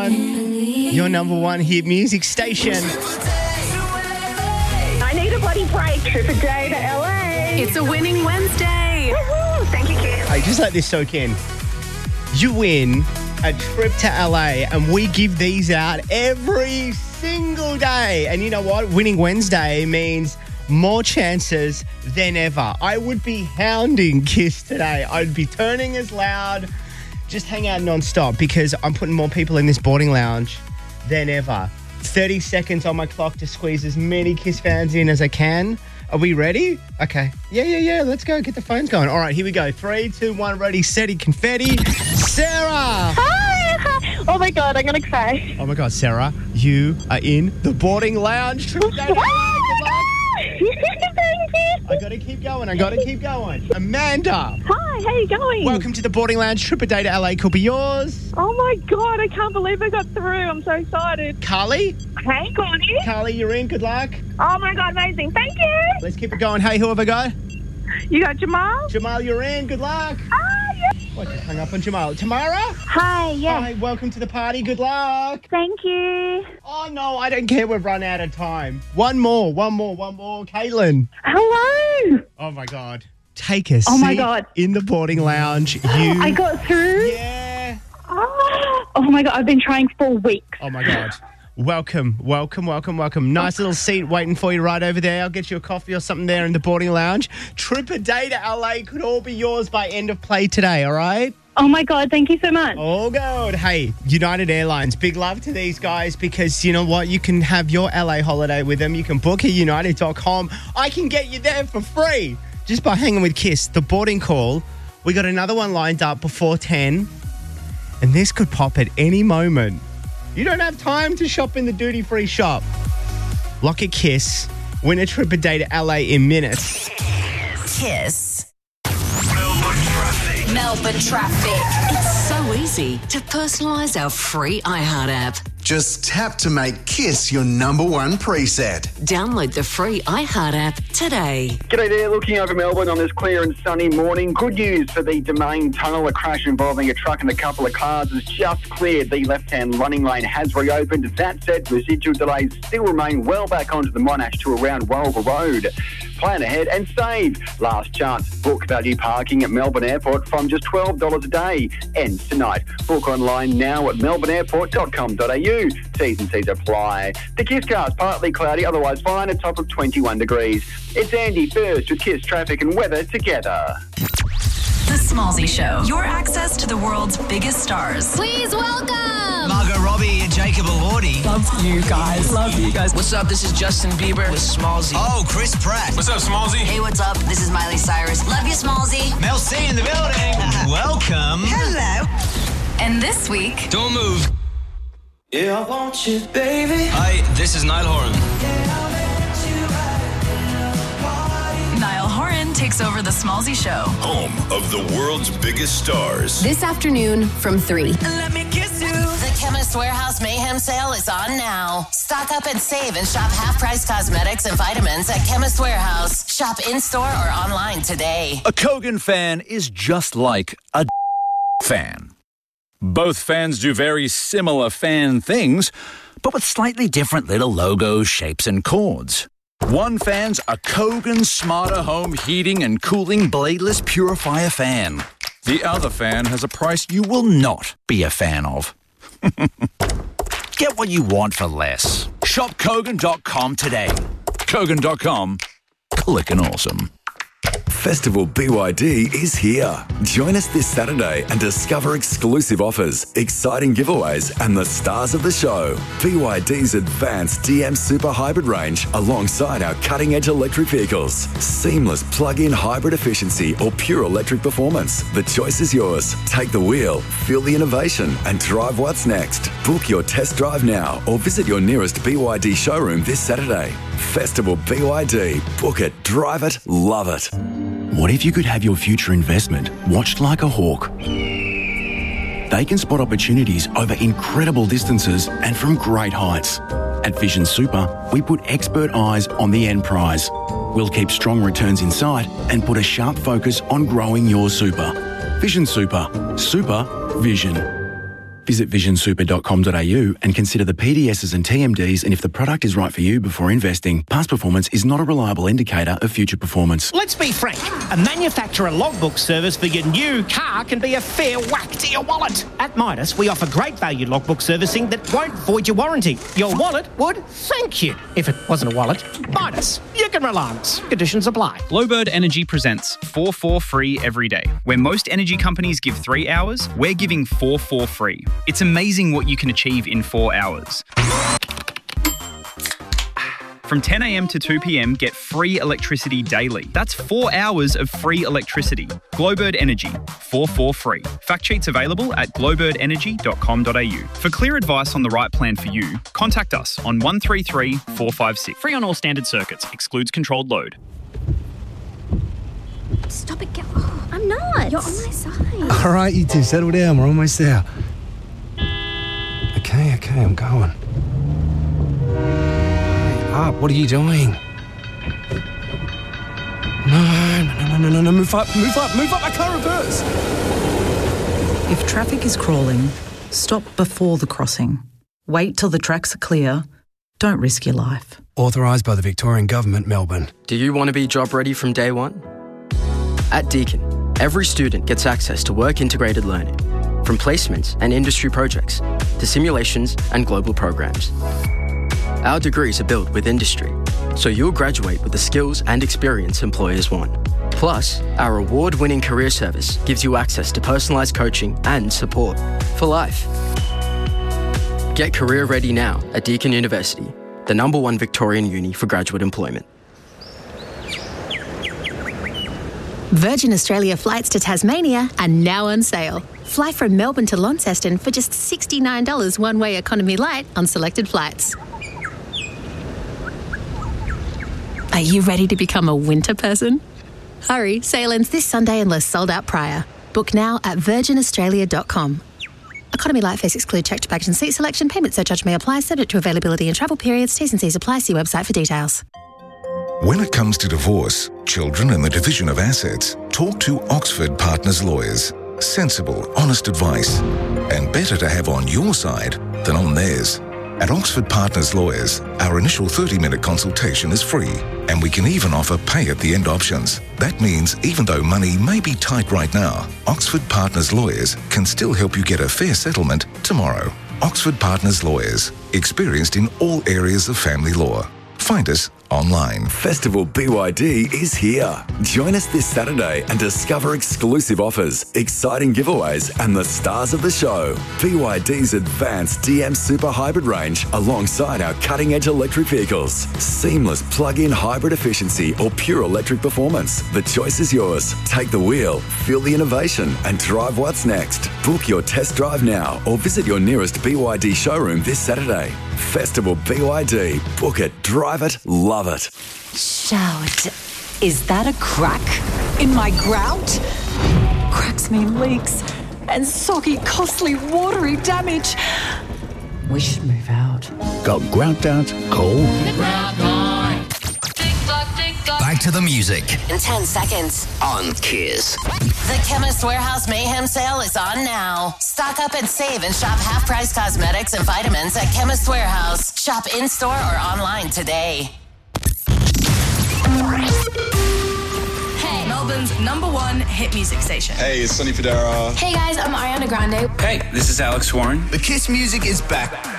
your number one hit music station. I need a bloody break. Trip a day to LA. It's a winning Wednesday. Woohoo! Thank you, Kiss. Hey, just let this soak in. You win a trip to LA, and we give these out every single day. And you know what? Winning Wednesday means more chances than ever. I would be hounding Kiss today. I'd be turning as loud. Just hang out non-stop because I'm putting more people in this boarding lounge than ever. 30 seconds on my clock to squeeze as many Kiss fans in as I can. Are we ready? Okay. Yeah. Let's go. Get the phones going. All right, here we go. 3, 2, 1, ready, steady, confetti. Sarah! Hi! Oh my God, I'm going to cry. Oh my God, Sarah, you are in the boarding lounge. Trip day to LA. Good luck. Thank you. I gotta keep going. Amanda. Hi, how you going? Welcome to the boarding lounge. Trip a day to LA could be yours. Oh my God, I can't believe I got through. I'm so excited. Carly. Hey, Courtney. Carly, you're in. Good luck. Oh my God, amazing. Thank you. Let's keep it going. Hey, who have I got? You got Jamal? Jamal, you're in. Good luck. Yeah. What, just hung up on Jamal. Tamara? Hi, yes. Hi, welcome to the party. Good luck. Thank you. Oh, no, I don't care. We've run out of time. One more. Caitlin. Hello. Oh, my God. Take a Oh, seat my God. in the boarding lounge. I got through? Yeah. Oh my God, I've been trying for weeks. Oh, my God. Welcome. Nice little seat waiting for you right over there. I'll get you a coffee or something there in the boarding lounge. Trip a day to LA could all be yours by end of play today, all right? Oh my God, thank you so much. All good. Hey, United Airlines, big love to these guys because you know what? You can have your LA holiday with them. You can book at united.com. I can get you there for free just by hanging with Kiss. The boarding call, we got another one lined up before 10, and this could pop at any moment. You don't have time to shop in the duty-free shop. Lock a Kiss. Win a trip a day to LA in minutes. Kiss. Melbourne traffic. It's so easy to personalise our free iHeart app. Just tap to make Kiss your number one preset. Download the free iHeart app today. G'day there, looking over Melbourne on this clear and sunny morning. Good news for the Domain Tunnel. A crash involving a truck and a couple of cars has just cleared. The left-hand running lane has reopened. That said, residual delays still remain well back onto the Monash to around Warragul Road. Plan ahead and save. Last chance. Book value parking at Melbourne Airport from just $12 a day. Ends tonight. Book online now at melbourneairport.com.au. T's and C's apply. The Kiss car's partly cloudy, otherwise fine, a top of 21 degrees. It's Andy first with Kiss traffic and weather together. The Smallzy Show. Your access to the world's biggest stars. Please welcome Margot Robbie and Jacob Elordi. Love you guys. What's up? This is Justin Bieber with Smallzy. Oh, Chris Pratt. What's up, Smallzy? Hey, what's up? This is Miley Cyrus. Love you, Smallzy. Mel C in the building. Welcome. Hello. And this week, Don't move. Yeah, I want you, baby. Hi, this is Niall Horan. Niall Horan takes over the Smallzy Show. Home of the world's biggest stars. This afternoon from 3. Let me kiss you. The Chemist Warehouse Mayhem Sale is on now. Stock up and save and shop half-price cosmetics and vitamins at Chemist Warehouse. Shop in-store or online today. A Kogan fan is just like a fan. Both fans do very similar fan things, but with slightly different little logos, shapes and chords. One fan's a Kogan Smarter Home Heating and Cooling Bladeless Purifier fan. The other fan has a price you will not be a fan of. Get what you want for less. Shop Kogan.com today. Kogan.com. Clickin' awesome. Festival BYD is here. Join us this Saturday and discover exclusive offers, exciting giveaways, and the stars of the show. BYD's advanced DM Super Hybrid range alongside our cutting-edge electric vehicles. Seamless plug-in hybrid efficiency or pure electric performance. The choice is yours. Take the wheel, feel the innovation, and drive what's next. Book your test drive now or visit your nearest BYD showroom this Saturday. Festival BYD. Book it, drive it, love it. What if you could have your future investment watched like a hawk? They can spot opportunities over incredible distances and from great heights. At Vision Super, we put expert eyes on the end prize. We'll keep strong returns in sight and put a sharp focus on growing your super. Vision Super. Super vision. Visit visionsuper.com.au and consider the PDSs and TMDs and if the product is right for you before investing. Past performance is not a reliable indicator of future performance. Let's be frank. A manufacturer logbook service for your new car can be a fair whack to your wallet. At Midas, we offer great value logbook servicing that won't void your warranty. Your wallet would thank you. If it wasn't a wallet, Midas. You can rely on us. Conditions apply. Glowbird Energy presents 4 for free every day. Where most energy companies give 3 hours, we're giving 4 for free. It's amazing what you can achieve in 4 hours. From 10 a.m. to 2 p.m, get free electricity daily. That's 4 hours of free electricity. Glowbird Energy, 4 for free. Fact sheets available at glowbirdenergy.com.au. For clear advice on the right plan for you, contact us on 133 456. Free on all standard circuits. Excludes controlled load. Stop it, oh, I'm not. You're on my side. All right, you two, settle down. We're almost there. Okay, I'm going. Hurry up, what are you doing? No, move up, I can't reverse. If traffic is crawling, stop before the crossing. Wait till the tracks are clear. Don't risk your life. Authorised by the Victorian Government, Melbourne. Do you want to be job ready from day one? At Deakin, every student gets access to work-integrated learning, from placements and industry projects to simulations and global programs. Our degrees are built with industry, so you'll graduate with the skills and experience employers want. Plus, our award-winning career service gives you access to personalised coaching and support for life. Get career ready now at Deakin University, the #1 Victorian uni for graduate employment. Virgin Australia flights to Tasmania are now on sale. Fly from Melbourne to Launceston for just $69 one-way economy light on selected flights. Are you ready to become a winter person? Hurry, sale ends this Sunday unless sold out prior. Book now at virginaustralia.com. Economy light fares exclude checked baggage and seat selection. Payment surcharge may apply, subject to availability and travel periods. T's and C's apply. See website for details. When it comes to divorce, children and the division of assets, talk to Oxford Partners Lawyers. Sensible, honest advice. And better to have on your side than on theirs. At Oxford Partners Lawyers, our initial 30-minute consultation is free, and we can even offer pay-at-the-end options. That means even though money may be tight right now, Oxford Partners Lawyers can still help you get a fair settlement tomorrow. Oxford Partners Lawyers, experienced in all areas of family law. Find us online. Festival BYD is here. Join us this Saturday and discover exclusive offers, exciting giveaways, and the stars of the show. BYD's advanced DM Super Hybrid range alongside our cutting-edge electric vehicles. Seamless plug-in hybrid efficiency or pure electric performance. The choice is yours. Take the wheel, feel the innovation, and drive what's next. Book your test drive now or visit your nearest BYD showroom this Saturday. Festival BYD. Book it, drive it, love it. Shout. Is that a crack in my grout? Cracks mean leaks and soggy, costly, watery damage. We should move out. Got grout out? Cool. Back to the music. In 10 seconds. On Kiss. The Chemist Warehouse Mayhem Sale is on now. Stock up and save and shop half-price cosmetics and vitamins at Chemist Warehouse. Shop in-store or online today. Hey, Melbourne's #1 hit music station. Hey, it's Sonny Fodera. Hey guys, I'm Ariana Grande. Hey, this is Alex Warren. The Kiss music is back.